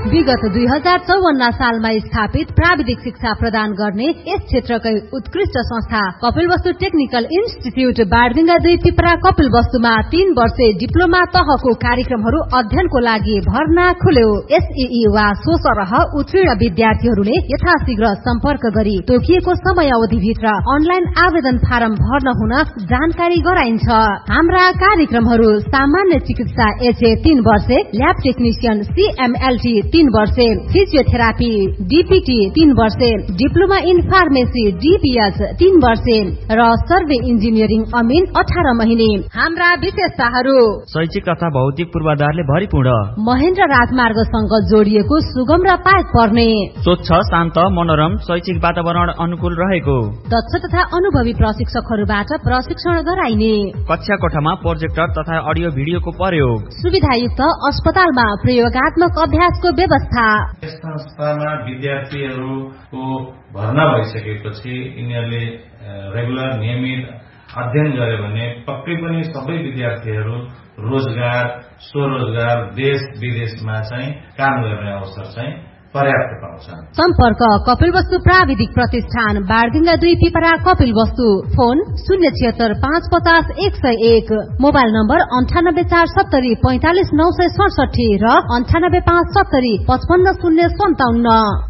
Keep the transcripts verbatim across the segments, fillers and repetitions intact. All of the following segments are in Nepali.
विगत दुई हजार चौवन्न सालमा स्थापित प्राविधिक शिक्षा प्रदान गर्ने यस क्षेत्रकै उत्कृष्ट संस्था कपिलवस्तु टेक्निकल इन्स्टिच्युट बाडदिङ्गा दुई पिपरा कपिलवस्तुमा तीन वर्षे डिप्लोमा तहको कार्यक्रमहरू अध्ययनको लागि भर्ना खुल्यो। एसईई वा सोसरह उत्तीर्ण विद्यार्थीहरूले यथाशीघ्र सम्पर्क गरी तोकिएको समय अवधिभित्र अनलाइन आवेदन फारम भर्न हुन जानकारी गराइन्छ। हाम्रा कार्यक्रमहरू सामान्य चिकित्सा एचए तीन वर्षे, ल्याब टेक्निशियन सीएमएलटी तीन वर्षे, फिजियोथेरापी डीपीटी तीन वर्षे, डिप्लोमा इन फार्मेसी डीपीएच तीन वर्षे र सर्वे इन्जिनियरिङ अमिन अठार महिने। हाम्रा विशेषताहरू शैक्षिक तथा भौतिक पूर्वाधारले भरिपूर्ण, महेन्द्र राजमार्गसँग जोडिएको सुगम र पाइक पर्ने, स्वच्छ शान्त मनोरम शैक्षिक वातावरण अनुकूल रहेको, दक्ष तथा अनुभवी प्रशिक्षकहरूबाट प्रशिक्षण गराइने, कक्षा कोठामा प्रोजेक्टर तथा अडियो भिडियोको प्रयोग, सुविधायुक्त अस्पतालमा प्रयोगात्मक अभ्यासको व्यवस्था। यस संस्थामा विद्यार्थीहरूको भर्ना भइसकेपछि यिनीहरूले रेगुलर नियमित अध्ययन गरे भने पक्कै पनि सबै विद्यार्थीहरू रोजगार स्वरोजगार देश विदेशमा चाहिँ काम गर्ने अवसर चाहिँ पर्याप्त पाउँछन्। सम्पर्क कपिलवस्तु प्राविधिक प्रतिष्ठान बाडदिङ्गा दुई पिपरा कपिलवस्तु। फोन शून्य छिहत्तर पाँच पचास एक सय एक, मोबाइल नम्बर अन्ठानब्बे चार सत्तरी पैंतालिस नौ सय सडसठी र अन्ठानब्बे पाँच सत्तरी पचपन्न शून्य सन्ताउन्न।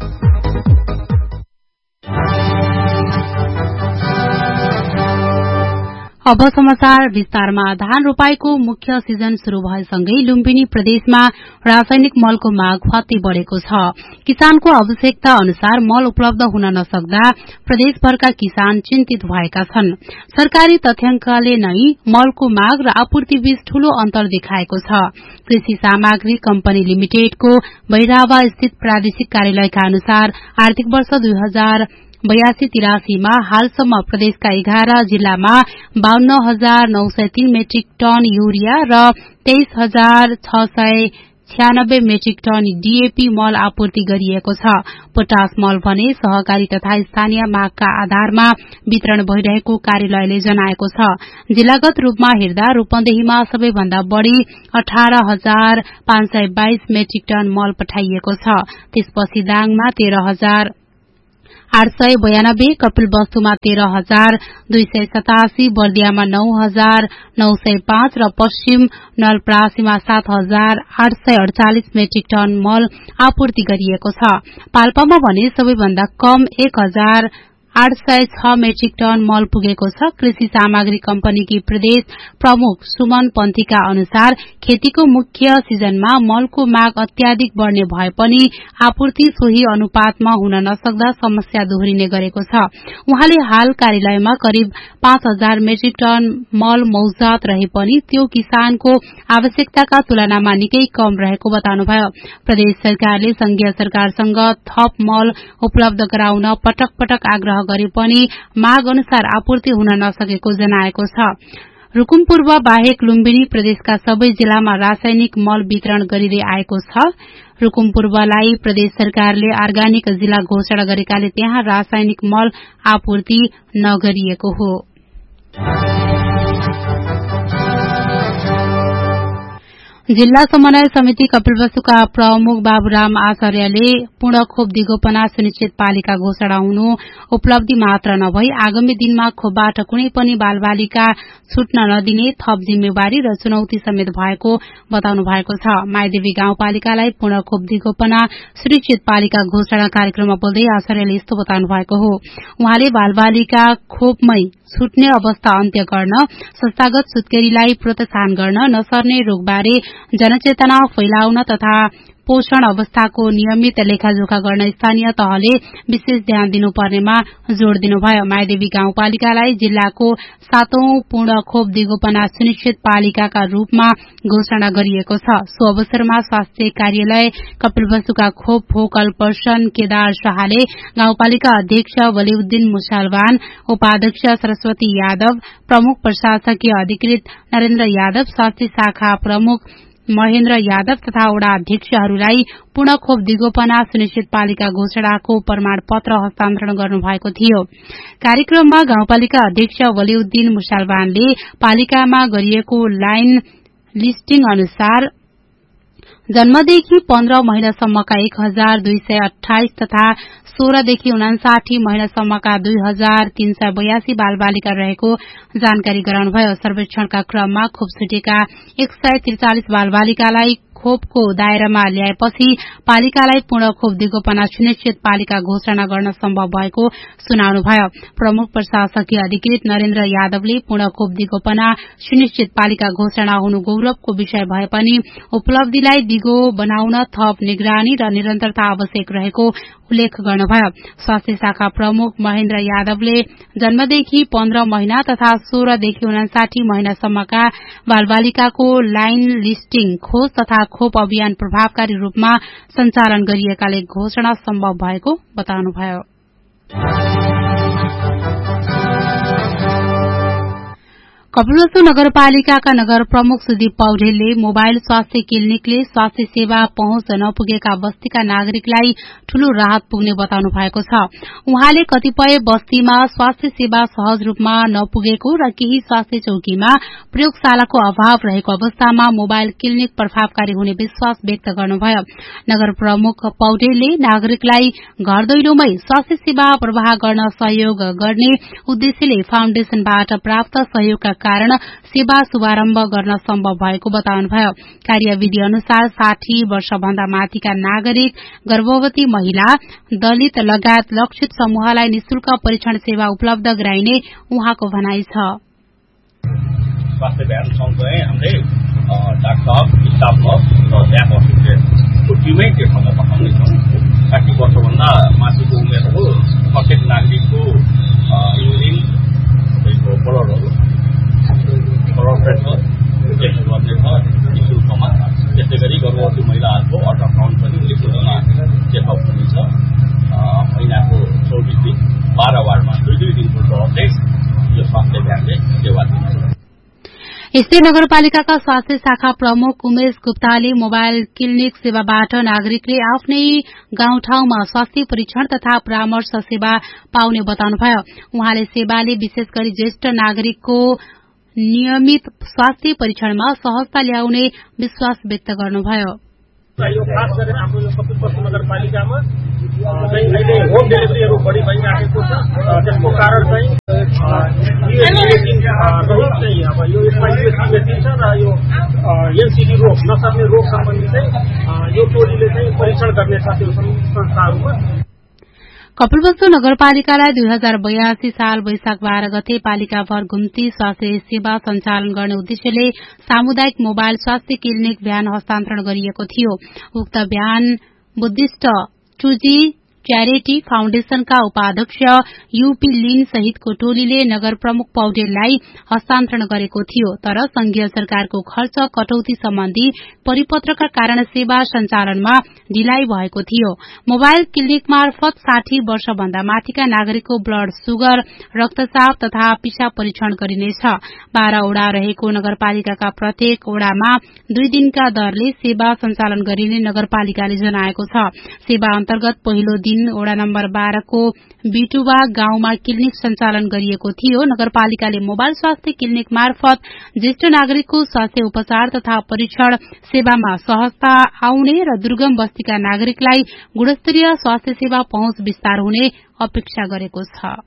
अब समाचार विस्तारमा। धान रोपाईको मुख्य सिजन शुरू भएसँगै लुम्बिनी प्रदेशमा रासायनिक मलको माग अति बढ़ेको छ। किसानको आवश्यकता अनुसार मल उपलब्ध हुन नसक्दा प्रदेशभरका किसान चिन्तित भएका छन्। सरकारी तथ्याङ्कले नै मलको माग र आपूर्ति बीच ठूलो अन्तर देखाएको छ। कृषि सामग्री कम्पनी लिमिटेडको भैरावा स्थित प्रादेशिक कार्यालयका अनुसार आर्थिक वर्ष दुई हजार बयासी तिरासीमा हालसम्म प्रदेशका एघार जिल्लामा बाहन्न हजार नौ सय तीन मेट्रिक टन यूरिया र तेइस हजार छ सय छ्यानब्बे मेट्रिक टन डीएपी मल आपूर्ति गरिएको छ। पोटास मल भने सहकारी तथा स्थानीय मागका आधारमा वितरण भइरहेको कार्यालयले जनाएको छ। जिल्लागत रूपमा हेर्दा रूपन्देहीमा सबैभन्दा बढ़ी अठार हजार पाँच सय बाइस मेट्रिक टन मल पठाइएको छ। त्यसपछि दाङमा तेह्र हजार आठ सय बयानब्बे, कपिलवस्तुमा तेह्र हजार दुई सय सतासी, बर्दियामा नौ हजार नौ सय पाँच र पश्चिम नलप्रासीमा सात हजार आठ सय अडचालिस मेट्रिक टन मल आपूर्ति गरिएको छ। पाल्पामा भने सबैभन्दा कम एक हजार आठ सय छ मेट्रिक टन मल पुगेको छ। कृषि सामग्री कम्पनीकी प्रदेश प्रमुख सुमन पन्थीका अनुसार खेतीको मुख्य सिजनमा मलको माग अत्याधिक बढ़ने भए पनि आपूर्ति सोही अनुपातमा हुन नसक्दा समस्या दोहोरिने गरेको छ। उहाँले हाल कार्यालयमा करिब पाँच हजार मेट्रिक टन मल मौजात रहे पनि त्यो किसानको आवश्यकताका तुलनामा निकै कम रहेको बताउनुभयो। प्रदेश सरकारले संघीय सरकारसँग थप मल उपलब्ध गराउन पटक पटक आग्रह गरे पनि माग अनुसार आपूर्ति हुन नसकेको जनाएको छ। रुकुम पूर्व बाहेक लुम्बिनी प्रदेशका सबै जिल्लामा रासायनिक मल वितरण गरिँदै आएको छ। रुकुम पूर्वलाई प्रदेश सरकारले अर्गानिक जिल्ला घोषणा गरेकाले त्यहाँ रासायनिक मल आपूर्ति नगरिएको हो। जिल्ला समन्वय समिति कपिलवस्तुका प्रमुख बाबुराम आचार्यले पूर्ण खोप दिगोपना सुनिश्चित पालिका घोषणा हुनु उपलब्धि मात्र नभई आगामी दिनमा खोपबाट कुनै पनि बालबालिका छुट्न नदिने थप जिम्मेवारी र चुनौती समेत भएको बताउनु भएको छ। माइदेवी गाउँपालिकालाई पूर्ण खोप दिगोपना सुनिश्चित पालिका घोषणा कार्यक्रममा बोल्दै आचार्यले यस्तो बताउनु भएको हो। उहाँले बालबालिका खोपमै छुट्ने अवस्था अन्त्य गर्न, संस्थागत सुत्केरीलाई प्रोत्साहन गर्न, नसर्ने रोगबारे जनचेतना फैलाउन तथा पोषण अवस्थाको नियमित लेखाजोखा गर्न स्थानीय तहले विशेष ध्यान दिनुपर्नेमा जोड़ दिनुभयो। माइदेवी गाउँपालिकालाई जिल्लाको सातौं पूर्ण खोप दिगोपना सुनिश्चित पालिकाका रूपमा घोषणा गरिएको छ। सो अवसरमा स्वास्थ्य कार्यालय कपिलवस्तुका खोप फोकल पर्सन केदार शाहले गाउँपालिका अध्यक्ष वलिउद्दिन मुसलमान, उपाध्यक्ष सरस्वती यादव, प्रमुख प्रशासकीय अधिकृत नरेन्द्र यादव, स्वास्थ्य शाखा प्रमुख महेन्द्र यादव तथा वडा अध्यक्षहरूलाई पूर्ण खोप दिगोपना सुनिश्चित पालिका घोषणाको प्रमाण पत्र हस्तान्तरण गर्नुभएको थियो। कार्यक्रममा गाउँपालिका अध्यक्ष वलिउद्दिन मुसलमानले पालिकामा गरिएको लाइन लिस्टिङ अनुसार जन्मदेखि पन्ध्र महिनासम्मका एक हजार दुई सय अठाइस तथा सोह्रदेखि उनासाठी महिनासम्मका दुई हजार तीन सय बयासी बालबालिका रहेको जानकारी गराउनुभयो। सर्वेक्षणका क्रममा खोप छुटेका एक सय त्रिचालिस बालबालिकालाई खोपको दायरामा ल्याएपछि पालिकालाई पूर्ण खोप दिगोपना सुनिश्चित पालिका घोषणा गर्न सम्भव भएको सुनाउनुभयो। प्रमुख प्रशासकीय अधिकृत नरेन्द्र यादवले पूर्ण खोप दिगोपना सुनिश्चित पालिका घोषणा हुनु गौरवको विषय भए पनि उपलब्धिलाई दिगो बनाउन थप निगरानी र निरन्तरता आवश्यक रहेको उल्लेख गर्नुभयो। स्वास्थ्य शाखा प्रमुख महेन्द्र यादवले जन्मदेखि पन्ध्र महिना तथा सोह्रदेखि उनासाठी महिनासम्मका बालबालिकाको लाइन लिस्टिङ खोज तथा खोप अभियान प्रभावकारी रूपमा सञ्चालन गरिएकाले घोषणा सम्भव भएको बताउनुभयो। कपिलवस्तु नगरपालिकाका नगर प्रमुख सुदीप पौडेलले मोबाइल स्वास्थ्य क्लिनिकले स्वास्थ्य सेवा पहुँच नपुगेका बस्तीका नागरिकलाई ठूलो राहत पुग्ने बताउनु भएको छ। उहाँले कतिपय बस्तीमा स्वास्थ्य सेवा सहज रूपमा नपुगेको र केही स्वास्थ्य चौकीमा प्रयोगशालाको अभाव रहेको अवस्थामा मोबाइल क्लिनिक प्रभावकारी हुने विश्वास व्यक्त गर्नुभयो। नगर प्रमुख पौडेलले नागरिकलाई घर दैलोमै स्वास्थ्य सेवा प्रवाह गर्न सहयोग गर्ने उद्देश्यले फाउन्डेशनबाट प्राप्त सहयोगका कारण सेवा शुभारम्भ गर्न सम्भव भएको बताउनुभयो। कार्यविधि अनुसार साठी वर्षभन्दा माथिका नागरिक, गर्भवती महिला, दलित लगायत लक्षित समूहलाई निशुल्क परीक्षण सेवा उपलब्ध गराइने उहाँको भनाइ छ। स्वास्थ्य अभियान सँगसँगै हामीले डाक्टर, स्टाफ नर्स र ल्याब असिस्टेन्टको टिमै त्यो ठाउँमा पठाउनेछौँ। साठी वर्षभन्दा माथिको उमेरको प्रत्येक नागरिकको युरिन, तपाईँको ब्लडहरू, ब्लड प्रेसर टेस्ट गर्नेछ निःशुल्कमा। त्यसै गरी गर्भवती महिलाहरूको अल्ट्रासाउन्ड पनि निःशुल्कमा चेकअप हुनेछ। महिनाको चौबिस दिन बाह्र वार्डमा दुई दुई दिनको दरले यो स्वास्थ्य अभियानले सेवा दिन्छ। यस्तै नगरपालिकाका स्वास्थ्य शाखा प्रमुख उमेश गुप्ताले मोबाइल क्लिनिक सेवाबाट नागरिकले आफ्नै गाउँठाउँमा स्वास्थ्य परीक्षण तथा परामर्श सेवा पाउने बताउनुभयो। उहाँले सेवाले विशेष गरी ज्येष्ठ नागरिकको नियमित स्वास्थ्य परीक्षणमा सहजता ल्याउने विश्वास व्यक्त गर्नुभयो। यो खास गरेर हाम्रो यो कपिलवस्तु नगरपालिकामा चाहिँ अहिले होम डेलिभरीहरू बढी भइराखेको छ। त्यसको कारण चाहिँ चाहिँ अब यो यसमा युएसबी मेसिन छ र यो एनसिडी रोग नसर्ने रोग सम्बन्धी चाहिँ यो टोलीले चाहिँ परीक्षण गर्ने छ त्यो संस्थाहरूमा। कपिलवस्तु नगरपालिकालाई दुई हजार बयासी साल वैशाख बाह्र गते पालिकाभर घुम्ती स्वास्थ्य सेवा सञ्चालन गर्ने उद्देश्यले सामुदायिक मोबाइल स्वास्थ्य क्लिनिक भ्यान हस्तान्तरण गरिएको थियो। उक्त भ्यान बुद्धिस्ट चुजी च्यारिटी फाउन्डेशनका उपाध्यक्ष यूपी लिन सहितको टोलीले नगर प्रमुख पौडेललाई हस्तान्तरण गरेको थियो। तर संघीय सरकारको खर्च कटौती सम्बन्धी परिपत्रका कारण सेवा सञ्चालनमा ढिलाइ भएको थियो। मोबाइल क्लिनिक मार्फत साठी वर्षभन्दा माथिका नागरिकको ब्लड सुगर, रक्तचाप तथा पिसाब परीक्षण गरिनेछ। बाह्र ओडा रहेको नगरपालिकाका प्रत्येक ओडामा दुई दिनका दरले सेवा सञ्चालन गरिने नगरपालिकाले जनाएको छ। सेवा अन्तर्गत पहिलो दिन ओडा नम्बर बाह्र को बिटुवा गाउँमा क्लिनिक सञ्चालन गरिएको थियो। नगरपालिकाले मोबाइल स्वास्थ्य क्लिनिक मार्फत ज्येष्ठ नागरिकको स्वास्थ्य उपचार तथा परीक्षण सेवामा सहजता आउने र दुर्गम बस्तीका नागरिकलाई गुणस्तरीय स्वास्थ्य सेवा पहुँच विस्तार हुने अपेक्षा गरेको छ।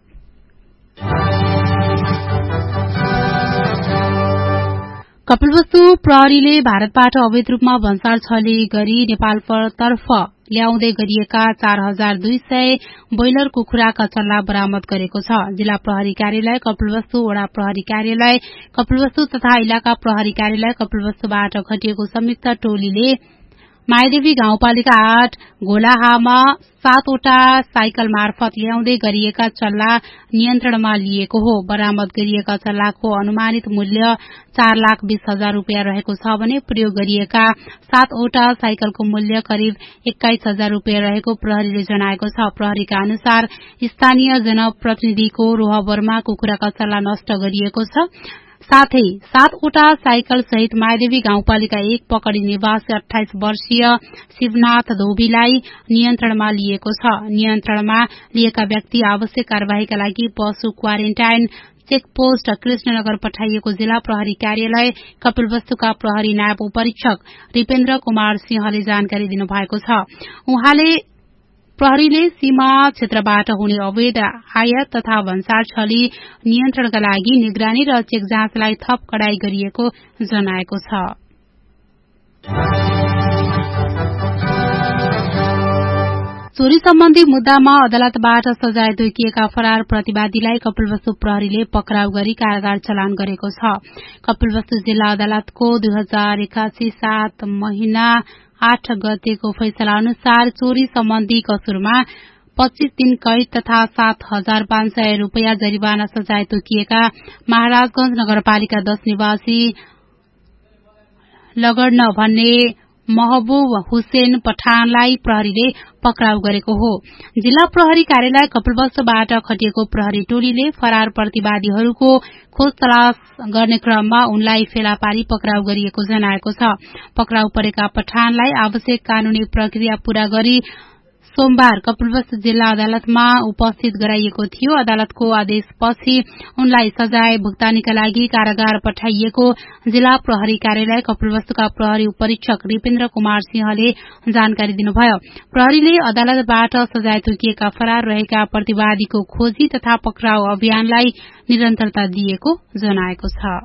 कपिलवस्तु प्रहरीले भारतबाट अवैध रूपमा भन्सार छले गरी नेपालतर्फ ल्याउँदै गरिएका चार हजार दुई सय ब्रोइलर कुखुराका चल्ला बरामद गरेको छ। जिल्ला प्रहरी कार्यालय कपिलवस्तु, वडा प्रहरी कार्यालय कपिलवस्तु तथा इलाका प्रहरी कार्यालय कपिलवस्तुबाट खटिएको संयुक्त टोलीले मायादेवी गाउँपालिका आठ घोलाहामा सातवटा साइकल मार्फत ल्याउँदै गरिएका चल्ला नियन्त्रणमा लिएको हो। बरामद गरिएका चल्लाको अनुमानित मूल्य चार लाख बीस हजार रूपियाँ रहेको छ भने प्रयोग गरिएका सातवटा साइकलको मूल्य करिब एक्काइस हजार रूपियाँ रहेको प्रहरीले जनाएको छ। प्रहरीका अनुसार स्थानीय जनप्रतिनिधिको रोहबरमा कुखुराका चल्ला नष्ट गरिएको छ। साथै सातवटा साइकल सहित मायादेवी गाउँपालिका एक पकडी निवासी अठाइस वर्षीय शिवनाथ धोबीलाई नियन्त्रणमा लिएको छ। नियन्त्रणमा लिएका व्यक्ति आवश्यक कार्यवाहीका लागि पशु क्वारेन्टाइन चेकपोस्ट कृष्णनगर पठाइएको जिल्ला प्रहरी कार्यालय कपिलवस्तुका प्रहरी नायब उपरीक्षक रिपेन्द्र कुमार सिंहले जानकारी दिनुभएको छ। उहाँले प्रहरीले सीमा क्षेत्रबाट हुने अवैध आयात तथा भन्सार छली नियन्त्रणका लागि निगरानी र चेक जाँचलाई थप कडाई गरिएको जनाएको छ। चोरी सम्बन्धी मुद्दामा अदालतबाट सजाय तोकिएका फरार प्रतिवादीलाई कपिलवस्तु प्रहरीले पक्राउ गरी कारागार चलान गरेको छ। कपिलवस्तु जिल्ला अदालतको दुई हजार एकासी सात महिना आठ गतेको फैसला अनुसार चोरी सम्बन्धी कसुरमा पच्चीस दिन कैद तथा सात हजार पाँच सय रूपियाँ जरिवाना सजाय तोकिएका महाराजगंज नगरपालिका दश निवासी लगड्न भन्ने महबूब हुसेन पठानलाई प्रहरीले पक्राउ गरेको हो। जिल्ला प्रहरी कार्यालय कपिलवस्तुबाट खटिएको प्रहरी टोलीले फरार प्रतिवादीहरूको खोज तलाश गर्ने क्रममा उनलाई फेला पारी पक्राउ गरिएको जनाएको छ। पक्राउ परेका पठानलाई आवश्यक कानूनी प्रक्रिया पूरा गरी सोमबार कपिलवस्तु जिल्ला अदालतमा उपस्थित गराइएको थियो। अदालतको आदेशपछि उनलाई सजाय भुक्तानीका लागि कारागार पठाइएको जिल्ला प्रहरी कार्यालय कपिलवस्तुका प्रहरी उपरीक्षक रिपेन्द्र कुमार सिंहले जानकारी दिनुभयो। प्रहरीले अदालतबाट सजाय तोकिएका फरार रहेका प्रतिवादीको खोजी तथा पक्राउ अभियानलाई निरन्तरता दिएको जनाएको छ।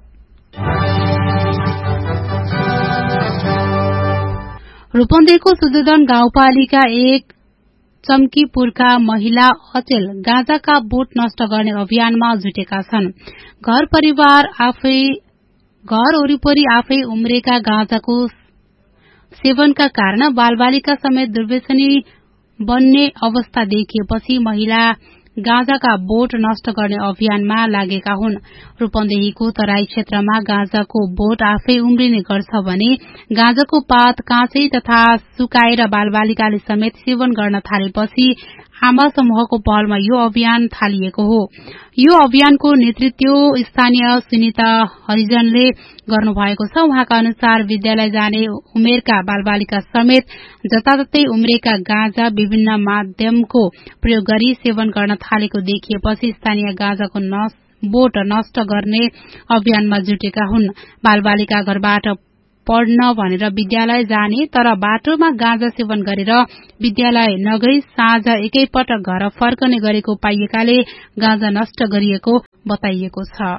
रूपन्देहीको सुदोधन गाउँपालिका एक चम्कीपुरका महिला अचेल गाँजाका बोट नष्ट गर्ने अभियानमा जुटेका छन्। घर परिवार आफै घर वरिपरि आफै उम्रेका गाँजाको सेवनका कारण बालबालिका समेत दुर्व्यसनी बन्ने अवस्था देखिएपछि महिला गाँजाका बोट नष्ट गर्ने अभियानमा लागेका हुन्। रूपन्देहीको तराई क्षेत्रमा गाँजाको बोट आफै उम्रिने गर्छ भने गाँजाको पात काँचै तथा सुकाएर बालबालिकाले समेत सेवन गर्न थालेपछि आमा समूहको पहलमा यो अभियान थालिएको हो। यो अभियानको नेतृत्व स्थानीय सुनिता हरिजनले गर्नुभएको छ। उहाँका अनुसार विद्यालय जाने उमेरका बालबालिका समेत जताततै उम्रेका गाँजा विभिन्न माध्यमको प्रयोग गरी सेवन गर्न थालेको देखिएपछि स्थानीय गाँजाको बोट नष्ट गर्ने अभियानमा जुटेका हुन्। बालबालिका घरबाट पढ्न भनेर विद्यालय जाने तर बाटोमा गाँजा सेवन गरेर विद्यालय नगई साँझ एकैपटक घर फर्कने गरेको पाइएकाले गाँजा नष्ट गरिएको बताइएको छ।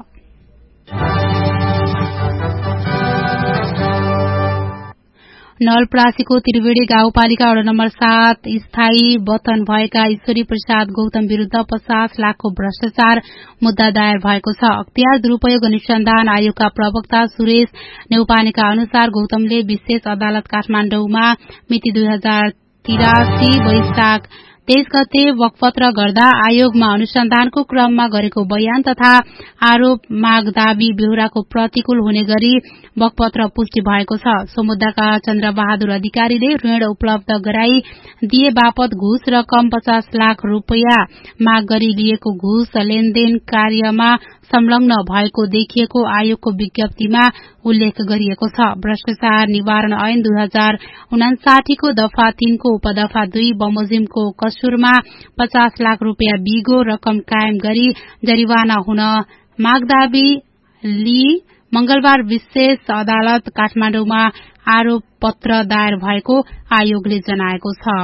नलप्रासीको त्रिवेणी गाउँपालिका वडा नम्बर सात स्थायी वतन भएका ईश्वरी प्रसाद गौतम विरूद्ध पचास लाखको भ्रष्टाचार मुद्दा दायर भएको छ। अख्तियार दुरूपयोग अनुसन्धान आयोगका प्रवक्ता सुरेश नेउपानेका अनुसार गौतमले विशेष अदालत काठमाण्डौमा मिति दुई हजार तिरासी वैशाख तेइस गते वकपत्र गर्दा आयोगमा अनुसन्धानको क्रममा गरेको बयान तथा आरोप माग दावी बेहोराको प्रतिकूल हुने गरी वकपत्र पुष्टि भएको छ। सो मुद्दाका चन्द्रबहादुर अधिकारीले ऋण उपलब्ध गराई दिए बापत घुस रकम पचास लाख रूपियाँ माग गरी लिएको घुस लेनदेन कार्यमा संलग्न भएको देखिएको आयोगको विज्ञप्तिमा उल्लेख गरिएको छ। भ्रष्टाचार निवारण ऐन दुई हजार उनासाठीको दफा तीनको उपदफा दुई बमोजिमको कसुरमा पचास लाख रूपियाँ बिगो रकम कायम गरी जरिवाना हुन मागदावी लिई मंगलबार विशेष अदालत काठमाण्डौमा आरोप पत्र दायर भएको आयोगले जनाएको छ।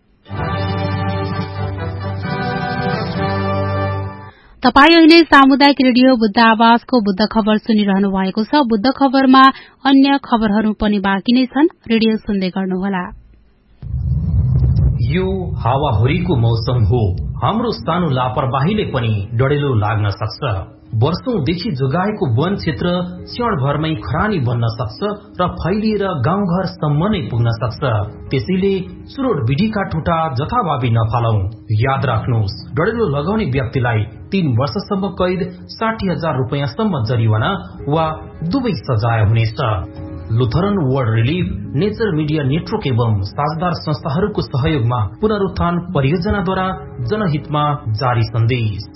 तपाई अहिले सामुदायिक रेडियो बुद्ध आवाजको बुद्ध खबर सुनिरहनु भएको छ। बुद्ध खबरमा अन्य खबरहरू पनि बाँकी नै छन्। रेडियो सुन्दै गर्नुहोला। यो हावाहुरीको मौसम हो। हाम्रो सानो लापरवाहीले पनि डढेलो लाग्न सक्छ। वर्षौंदेखि जोगाएको वन क्षेत्र क्षणभरमै खरानी बन्न सक्छ र फैलिएर गाउँघरसम्म नै पुग्न सक्छ। त्यसैले चुरोट विधिका ठुटा जथाभावी नफालौं। याद राख्नुहोस्, डढेलो लगाउने व्यक्तिलाई तीन वर्षसम्म कैद, साठी हजार रूपियाँसम्म जरिवाना वा दुवै सजाय हुनेछ। Lutheran world relief, nature media network एवं साझेदार संस्थाहरूको सहयोगमा पुनरुत्थान परियोजनाद्वारा जनहितमा जारी सन्देश।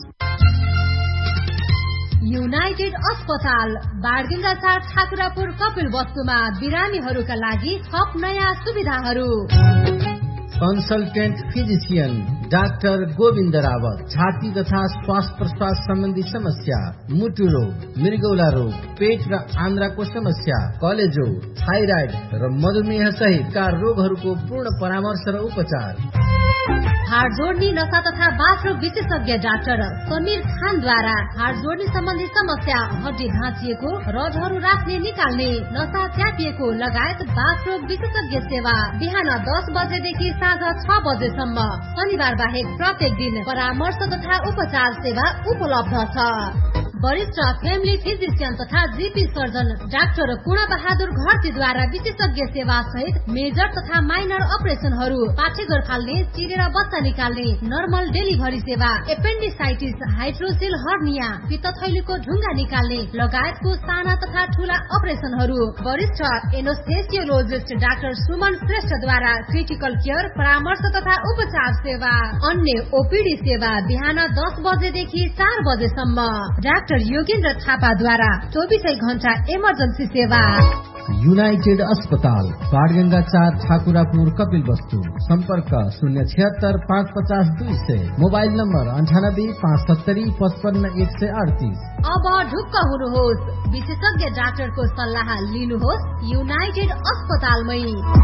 युनाइटेड अस्पताल बारगंगा चार ठाकुरापुर कपिल वस्तुमा बिरामीहरूका लागि थप नयाँ सुविधाहरू। Consultant physician, doctor Govind Rawat. छाती तथा श्वास प्रश्वास सम्बन्धी समस्या, मुटु रोग, मृगौला रोग, पेट र आन्द्राको समस्या, कलेजो, थाइराइड र मधुमेह सहितका रोगहरूको पूर्ण परामर्श र उपचार। हाड जोड्ने नसा तथा बाथरुम विशेषज्ञ डाक्टर समीर खानद्वारा हाड जोड्ने सम्बन्धी समस्या, हड्डी भाँचिएको, रडहरू राख्ने निकाल्ने, नसा च्यापिएको लगायत बाथरुम विशेषज्ञ सेवा बिहान दस बजेदेखि साँझ छ बजेसम्म, शनिबार बाहेक प्रत्येक दिन परामर्श तथा उपचार सेवा उपलब्ध छ। वरिष्ठ फ्यामिली फिजिशियन तथा जीपी सर्जन डाक्टर पूर्ण बहादुर घरतीद्वारा विशेषज्ञ सेवा सहित मेजर तथा माइनर अपरेसनहरू, पाठेघर फाल्ने, चिरेर बच्चा निकाल्ने, नर्मल डेलिभरी सेवा, एपेन्डिसाइटिस, हाइड्रोसिल हर्निया, पित्तथैलीको ढुङ्गा निकाल्ने लगायतको साना तथा ठूला अपरेसनहरू। वरिष्ठ एनोस्थेसियोलोजिस्ट डाक्टर सुमन श्रेष्ठद्वारा क्रिटिकल केयर, परामर्श तथा उपचार सेवा। अन्य ओपीडी सेवा बिहान दस बजेदेखि चार बजेसम्म। डाक्टर योगेन्द्र थापाद्वारा चौबिसै घण्टा इमर्जेन्सी सेवा। युनाइटेड अस्पताल, बाणगंगा चार, ठाकुरापुर, कपिल वस्तु। सम्पर्क शून्य छिहत्तर पाँच पचास दुई सय। मोबाइल नम्बर अन्ठानब्बे पाँच सत्तरी पचपन्न एक सय अडतिस। अब ढुक्क हुनुहोस्, विशेषज्ञ डाक्टरको सल्लाह लिनुहोस् युनाइटेड अस्पतालमै।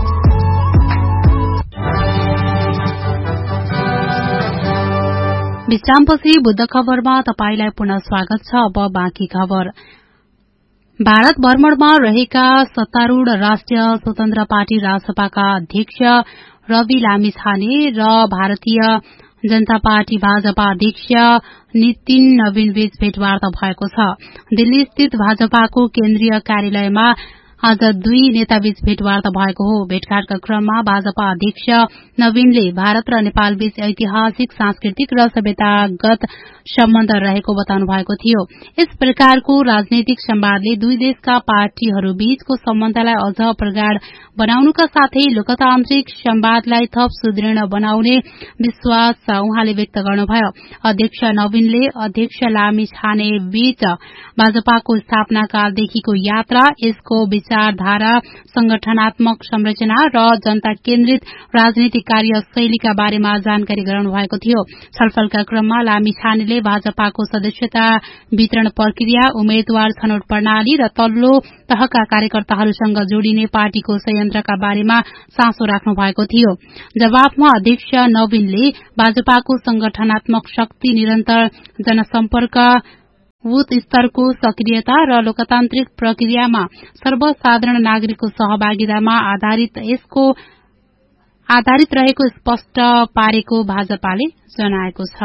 विश्रामपछि बुद्ध खबरमा तपाईलाई पुनः स्वागत छ। अब बाँकी खबर। भारत भ्रमणमा रहेका सत्तारूढ़ राष्ट्रिय स्वतन्त्र पार्टी राजसभाका अध्यक्ष रवि लामिछाने र भारतीय जनता पार्टी भाजपा अध्यक्ष नितिन नवीन बीच भेटवार्ता भएको छ। दिल्ली स्थित भाजपाको केन्द्रीय कार्यालयमा आज दुई नेताबीच भेटवार्ता भएको हो। भेटघाटका क्रममा भाजपा अध्यक्ष नवीनले भारत र नेपाल बीच ऐतिहासिक, सांस्कृतिक र सभ्यतागत सम्बन्ध रहेको बताउनु भएको थियो। यस प्रकारको राजनैतिक संवादले दुई देशका पार्टीहरू बीचको सम्बन्धलाई अझ प्रगाढ़ बनाउनुका साथै लोकतान्त्रिक संवादलाई थप सुदृढ़ बनाउने विश्वास उहाँले व्यक्त गर्नुभयो। अध्यक्ष नवीनले अध्यक्ष लामिछाने बीच भाजपाको स्थापना कालदेखिको यात्रा, यसको विचारधारा, संगठनात्मक संरचना र जनता केन्द्रित राजनीतिक कार्यशैलीका बारेमा जानकारी गराउनु भएको थियो। छलफलका क्रममा लामिछानेले भाजपाको सदस्यता वितरण प्रक्रिया, उम्मेद्वार छनौट प्रणाली र तल्लो तहका कार्यकर्ताहरूसँग जोडिने पार्टीको संयन्त्रका बारेमा चासो राख्नु भएको थियो। जवाफमा अध्यक्ष नवीनले भाजपाको संगठनात्मक शक्ति, निरन्तर जनसम्पर्क, बूथ स्तरको सक्रियता र लोकतान्त्रिक प्रक्रियामा सर्वसाधारण नागरिकको सहभागितामा आधारित यसको आधारित रहेको स्पष्ट पारेको भाजपाले जनाएको छ।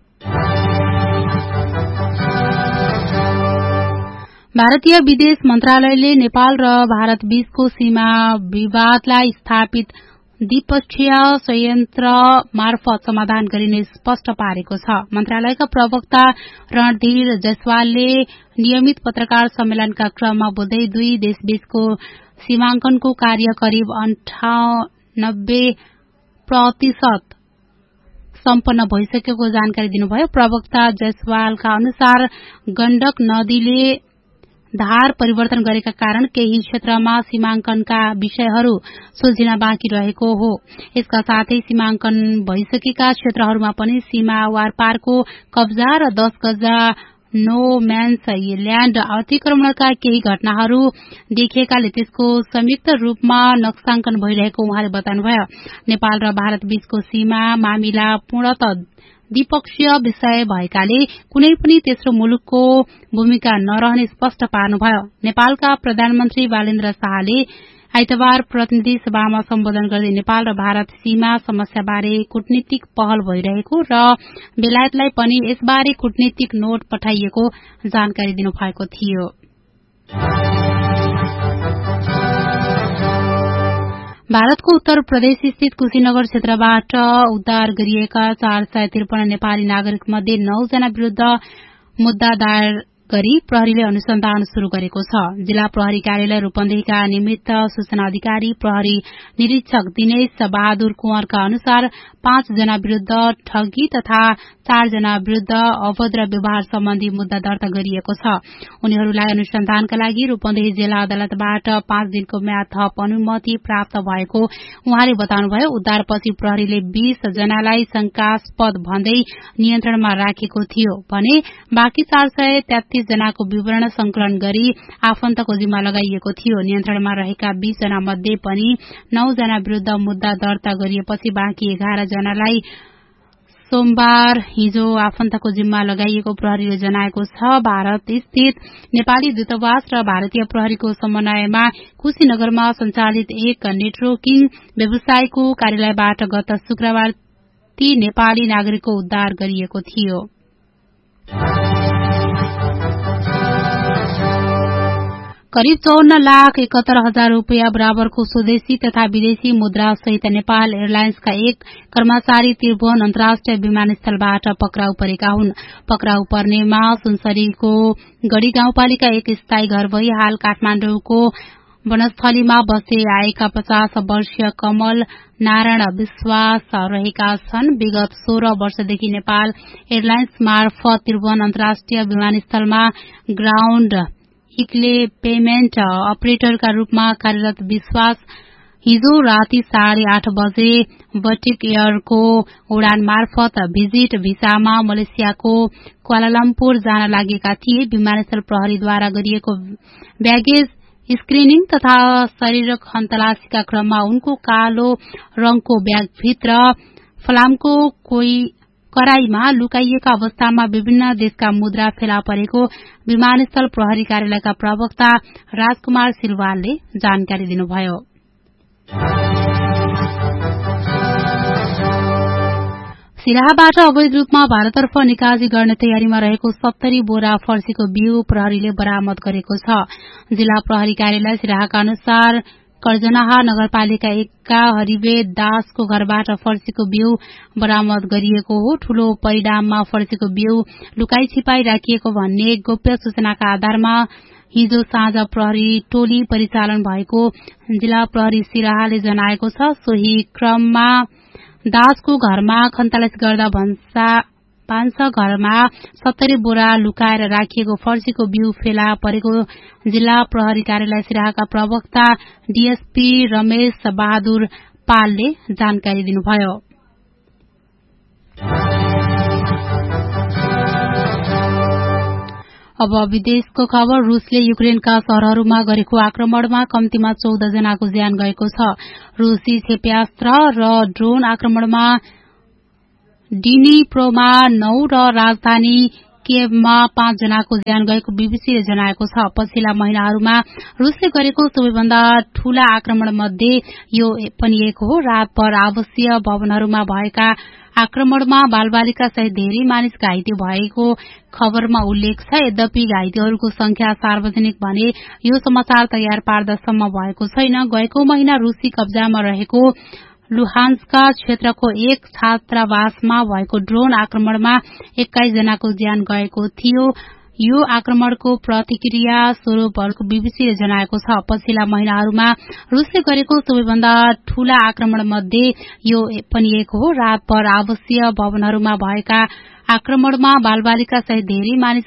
भारतीय विदेश मन्त्रालयले नेपाल र भारत बीचको सीमा विवादलाई स्थापित द्विपक्षीय संयन्त्र मार्फत समाधान गरिने स्पष्ट पारेको छ। मन्त्रालयका प्रवक्ता रणधीर जयसवालले नियमित पत्रकार सम्मेलनका क्रममा बोल्दै दुई देशबीचको सीमाङ्कनको कार्य करिब अन्ठानब्बे प्रतिशत सम्पन्न भइसकेको जानकारी दिनुभयो। प्रवक्ता जयसवालका अनुसार गण्डक नदीले धार परिवर्तन गरेका कारण केही क्षेत्रमा सीमाङ्कनका विषयहरू सुल्झिन बाँकी रहेको हो। यसका साथै सीमाङ्कन भइसकेका क्षेत्रहरूमा पनि सीमा वारपारको कब्जा र दस गजा नो म्यान्स ल्याण्ड अतिक्रमणका केही घटनाहरू देखिएकाले त्यसको संयुक्त रूपमा नक्साङ्कन भइरहेको उहाँले बताउनुभयो। नेपाल र भारत बीचको सीमा मामिला पूर्णतः द्विपक्षीय विषय भएकाले कुनै पनि तेस्रो मुलुकको भूमिका नरहने स्पष्ट पार्नुभयो। नेपालका प्रधानमन्त्री बालेन्द्र शाहले आइतबार प्रतिनिधि सभामा सम्बोधन गर्दै नेपाल र भारत सीमा समस्याबारे कूटनीतिक पहल भइरहेको र बेलायतलाई पनि यसबारे कूटनीतिक नोट पठाइएको जानकारी दिनुभएको थियो। भारतको उत्तर प्रदेश स्थित कुशीनगर क्षेत्रबाट उद्धार गरिएका चार सय त्रिपन्न नेपाली नागरिक मध्ये नौ जना विरूद्ध मुद्दा दायर गरी प्रहरीले अनुसन्धान शुरू गरेको छ। जिल्ला प्रहरी कार्यालय रूपन्देहीका निमित्त सूचना अधिकारी प्रहरी निरीक्षक दिनेश बहादुर कुँवरका अनुसार पाँच जना विरूद्ध ठगी तथा चार जना विरूद्ध अभद्र व्यवहार सम्बन्धी मुद्दा दर्ता गरिएको छ। उनीहरूलाई अनुसन्धानका लागि रूपन्देही जिल्ला अदालतबाट पाँच दिनको म्याद थप अनुमति प्राप्त भएको उहाँले बताउनुभयो। उद्धारपछि प्रहरीले बीस जनालाई शंकास्पद भन्दै नियन्त्रणमा राखेको थियो भने बाँकी चार सय तेत्तीस जनाको विवरण संकलन गरी आफन्तको जिम्मा लगाइएको थियो। नियन्त्रणमा रहेका बीस जना मध्ये पनि नौ जना विरूद्ध मुद्दा दर्ता गरिएपछि बाँकी एघार जनालाई सोमबार हिजो आफन्तको जिम्मा लगाइएको प्रहरीले जनाएको छ। भारत स्थित नेपाली दूतावास र भारतीय प्रहरीको समन्वयमा कुशीनगरमा सञ्चालित एक नेटवर्किङ व्यवसायको कार्यालयबाट गत शुक्रबार ती नेपाली नागरिकको उद्धार गरिएको थियो। करिब चौन्न लाख इकहत्तर हजार रूपियाँ बराबरको स्वदेशी तथा विदेशी मुद्रा सहित नेपाल एयरलाइन्सका एक कर्मचारी त्रिभुवन अन्तर्राष्ट्रिय विमानस्थलबाट पक्राउ परेका हुन्। पक्राउ पर्नेमा सुनसरीको गढ़ी गाउँपालिका एक स्थायी घर भई हाल काठमाण्डुको वनस्थलीमा बस्दै आएका पचास वर्षीय कमल नारायण विश्वास रहेका छन्। विगत सोह्र वर्षदेखि नेपाल एयरलाइन्स मार्फत त्रिभुवन अन्तर्राष्ट्रिय विमानस्थलमा ग्राउण्ड इक्ले पेमेन्ट अपरेटरका रूपमा कार्यरत विश्वास हिजो राति साढे आठ बजे बटिक एयरको उडान मार्फत भिजिट भिसामा मलेसियाको क्वालालम्पुर जान लागेका थिए। विमानस्थल प्रहरीद्वारा गरिएको ब्यागेज स्क्रिनिङ तथा शरीर खन्तलासीका क्रममा उनको कालो रंगको ब्यागभित्र फलामको कोही कराईमा लुकाइएका अवस्थामा विभिन्न देशका मुद्रा फेला परेको विमानस्थल प्रहरी कार्यालयका प्रवक्ता राजकुमार सिलवालले जानकारी दिनुभयो। सिराहाबाट अवैध रूपमा भारततर्फ निकासी गर्ने तयारीमा रहेको सत्तरी बोरा फर्सीको बिउ प्रहरीले बरामद गरेको छ। जिल्ला प्रहरी कार्यालय सिराहाका अनुसार कर्जनाहा नगरपालिका एकका हरिवेद दासको घरबाट फर्सीको बिउ बरामद गरिएको हो। ठूलो परिणाममा फर्सीको बिउ लुकाई छिपाई राखिएको भन्ने गोप्य सूचनाका आधारमा हिजो साँझ प्रहरी टोली परिचालन भएको जिल्ला प्रहरी सिराहाले जनाएको छ। सोही क्रममा दासको घरमा खन्तलासी गर्दा भन्सा भान्सा घरमा सत्तरी बोरा लुकाएर राखिएको फर्सीको बिउ फेला परेको जिल्ला प्रहरी कार्यालय सिराहाका प्रवक्ता डीएसपी रमेश बहादुर पालले जानकारी दिनुभयो। अब विदेशको खबर। रूसले युक्रेनका शहरहरूमा गरेको आक्रमणमा कम्तीमा चौध जनाको ज्यान गएको छ। रूसी क्षेप्यास्त्र र ड्रोन आक्रमणमा डिनिप्रोमा नौ र राजधानी कियेभमा पाँच जनाको ज्यान गएको बीबीसीले जनाएको छ। पछिल्ला महिनाहरूमा रूसले गरेको सबैभन्दा ठूला आक्रमण मध्ये यो पनि एक हो। रातभर आवासीय भवनहरूमा भएका आक्रमणमा बालबालिका सहित धेरै मानिस घाइते भएको खबरमा उल्लेख छ। यद्यपि घाइतेहरूको संख्या सार्वजनिक भने यो समाचार तयार पार्दासम्म भएको छैन। गएको महिना रूसी कब्जामा रहेको लुहान्स्का क्षेत्रको एक छात्रावासमा भएको ड्रोन आक्रमणमा एक्काइस जनाको ज्यान गएको थियो। यो आक्रमणको प्रतिक्रिया स्वरूप बीबीसीले जनाएको छ। पछिल्ला महिनाहरूमा रूसले गरेको सबैभन्दा ठूला आक्रमण मध्ये यो पनि एक हो। रातभर आवासीय भवनहरूमा भएका आक्रमणमा बालबालिका सहित धेरै मानिस